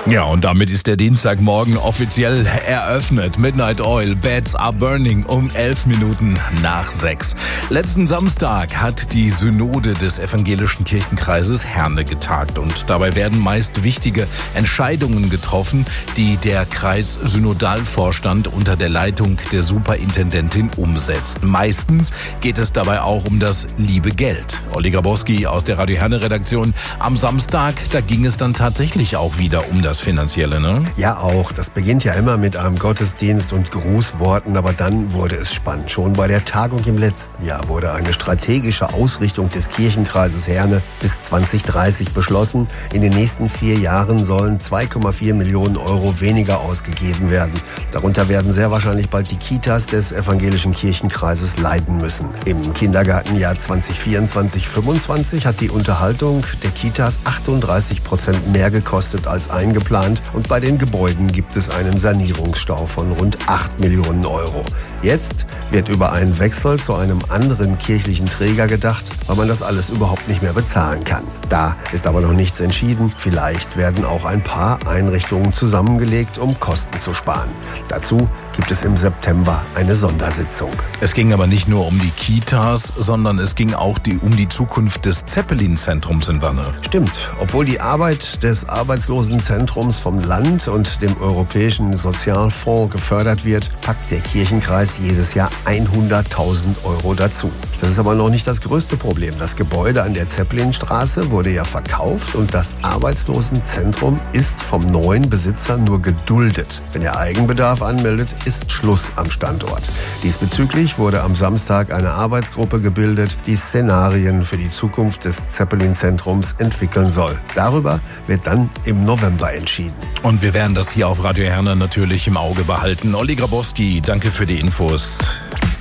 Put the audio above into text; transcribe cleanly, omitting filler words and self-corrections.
Ja, und damit ist der Dienstagmorgen offiziell eröffnet. Midnight Oil, Beds are burning um 11 Minuten nach 6. Letzten Samstag hat die Synode des Evangelischen Kirchenkreises Herne getagt. Und dabei werden meist wichtige Entscheidungen getroffen, die der Kreissynodalvorstand unter der Leitung der Superintendentin umsetzt. Meistens geht es dabei auch um das liebe Geld. Olli Grabowski aus der Radio Herne Redaktion. Am Samstag, da ging es dann tatsächlich auch wieder um das Finanzielle, ne? Ja, auch. Das beginnt ja immer mit einem Gottesdienst und Grußworten, aber dann wurde es spannend. Schon bei der Tagung im letzten Jahr wurde eine strategische Ausrichtung des Kirchenkreises Herne bis 2030 beschlossen. In den nächsten 4 Jahren sollen 2,4 Millionen Euro weniger ausgegeben werden. Darunter werden sehr wahrscheinlich bald die Kitas des Evangelischen Kirchenkreises leiden müssen. Im Kindergartenjahr 2024/25 hat die Unterhaltung der Kitas 38% mehr gekostet als eingeplant. Und bei den Gebäuden gibt es einen Sanierungsstau von rund 8 Millionen Euro. Jetzt wird über einen Wechsel zu einem anderen kirchlichen Träger gedacht, weil man das alles überhaupt nicht mehr bezahlen kann. Da ist aber noch nichts entschieden. Vielleicht werden auch ein paar Einrichtungen zusammengelegt, um Kosten zu sparen. Dazu gibt es im September eine Sondersitzung. Es ging aber nicht nur um die Kitas, sondern es ging auch um die Zukunft des Zeppelin-Zentrums in Wanne. Stimmt. Obwohl die Arbeit des Arbeitslosenzentrums vom Land und dem Europäischen Sozialfonds gefördert wird, packt der Kirchenkreis jedes Jahr 100.000 Euro dazu. Das ist aber noch nicht das größte Problem. Das Gebäude an der Zeppelinstraße wurde ja verkauft und das Arbeitslosenzentrum ist vom neuen Besitzer nur geduldet. Wenn er Eigenbedarf anmeldet, ist Schluss am Standort. Diesbezüglich wurde am Samstag eine Arbeitsgruppe gebildet, die Szenarien für die Zukunft des Zeppelin-Zentrums entwickeln soll. Darüber wird dann im November entschieden. Und wir werden das hier auf Radio Herne natürlich im Auge behalten. Olli Grabowski, danke für die Infos.